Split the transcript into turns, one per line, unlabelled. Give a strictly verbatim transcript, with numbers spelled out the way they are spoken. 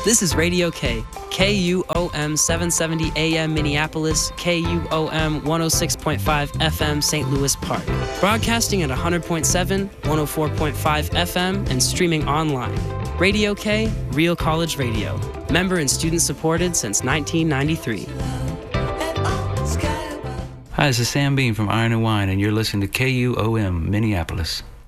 This is Radio K, K U O M seven seventy A M Minneapolis, K U O M one oh six point five F M Saint Louis Park. Broadcasting at one hundred point seven, one oh four point five F M, and streaming online. Radio K, Real College Radio. Member and student supported since nineteen ninety-three.
Hi, this is Sam Bean from Iron and Wine, and you're listening to K U O M Minneapolis.